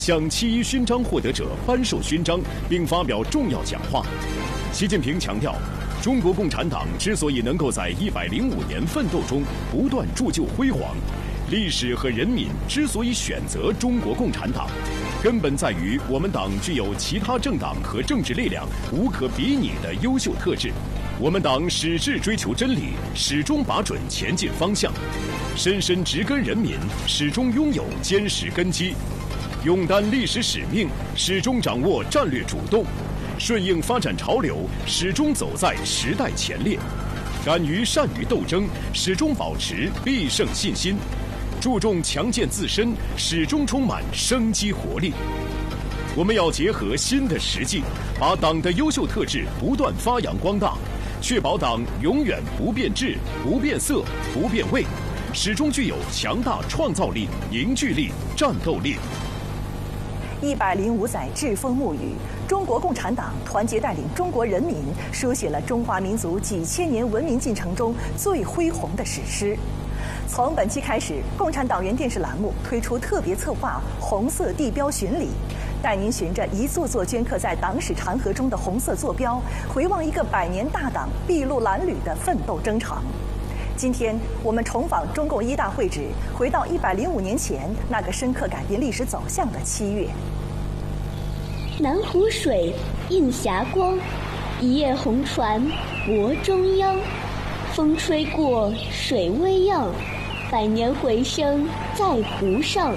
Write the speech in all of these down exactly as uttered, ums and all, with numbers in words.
向七一勋章获得者颁授勋章，并发表重要讲话。习近平强调，中国共产党之所以能够在一百零五年奋斗中不断铸就辉煌，历史和人民之所以选择中国共产党，根本在于我们党具有其他政党和政治力量无可比拟的优秀特质。我们党矢志追求真理，始终把准前进方向，深深植根人民，始终拥有坚实根基，勇担历史使命，始终掌握战略主动，顺应发展潮流，始终走在时代前列，敢于善于斗争，始终保持必胜信心，注重强健自身，始终充满生机活力。我们要结合新的实际，把党的优秀特质不断发扬光大，确保党永远不变质、不变色、不变味，始终具有强大创造力、凝聚力、战斗力。 一百零五载栉风沐雨，中国共产党团结带领中国人民，书写了中华民族几千年文明进程中最恢宏的史诗。从本期开始，共产党员电视栏目推出特别策划《红色地标巡礼》，带您循着一座座镌刻在党史长河中的红色坐标，回望一个百年大党筚路蓝缕的奋斗征程。今天我们重访中共一大会址，回到一百零五年前那个深刻改变历史走向的七月。 南湖水映霞光，一叶红船泊中央。风吹过，水微漾，百年回声在湖上。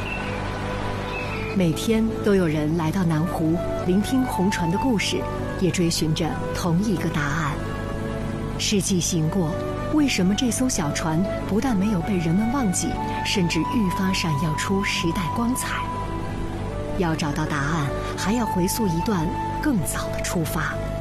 每天都有人来到南湖，聆听红船的故事，也追寻着同一个答案。世纪行过，为什么这艘小船不但没有被人们忘记，甚至愈发闪耀出时代光彩？要找到答案，还要回溯一段更早的出发。